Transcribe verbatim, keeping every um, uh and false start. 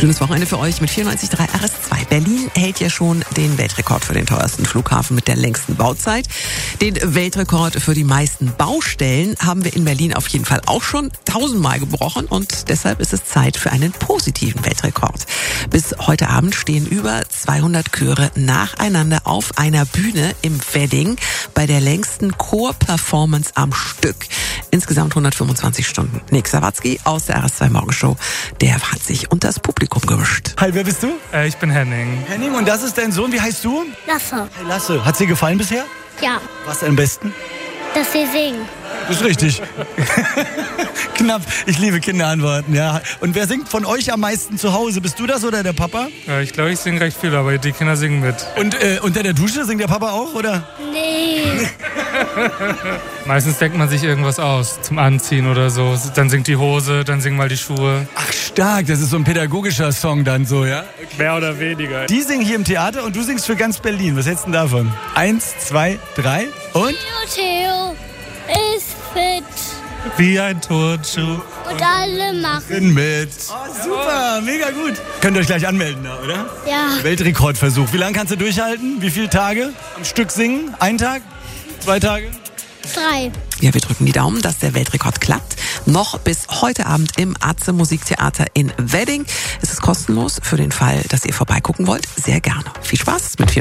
Schönes Wochenende für euch mit vierundneunzig Komma drei R S zwei. Berlin hält ja schon den Weltrekord für den teuersten Flughafen mit der längsten Bauzeit. Den Weltrekord für die meisten Baustellen haben wir in Berlin auf jeden Fall auch schon tausendmal gebrochen und deshalb ist es Zeit für einen positiven Weltrekord. Bis heute Abend stehen über zweihundert Chöre nacheinander auf einer Bühne im Wedding bei der längsten Chor-Performance am Stück. Insgesamt hundertfünfundzwanzig Stunden. Nick Sawatzki aus der R S zwei Morgenshow, der hat sich unter das Publikum gemischt. Hi, wer bist du? Äh, ich bin Henning. Henning, und das ist dein Sohn. Wie heißt du? Lasse. Hi, Lasse. Hat's dir gefallen bisher? Ja, Was am besten? dass sie singen. Das ist richtig. Knapp. Ich liebe Kinderantworten, ja. Und wer singt von euch am meisten zu Hause? Bist du das oder der Papa? Äh, ich glaube, ich singe recht viel, aber die Kinder singen mit. Und äh, unter der Dusche singt der Papa auch, oder? Nee. Meistens denkt man sich irgendwas aus zum Anziehen oder so. Dann singt die Hose, dann singen mal die Schuhe. Ach, stark. Das ist so ein pädagogischer Song dann so, ja? Mehr oder weniger. Die singen hier im Theater und du singst für ganz Berlin. Was hältst du denn davon? Eins, zwei, drei und? Theo, Theo ist fit Wie ein Turnschuh. und alle machen. Bin mit. Oh, super, mega gut. Könnt ihr euch gleich anmelden da, oder? Ja, Weltrekordversuch. Wie lange kannst du durchhalten? Wie viele Tage am Stück singen? Ein Tag? Zwei Tage? drei. Ja, wir drücken die Daumen, dass der Weltrekord klappt. Noch bis heute Abend im Atze Musiktheater in Wedding. Es ist kostenlos für den Fall, dass ihr vorbeigucken wollt. Sehr gerne. Viel Spaß mit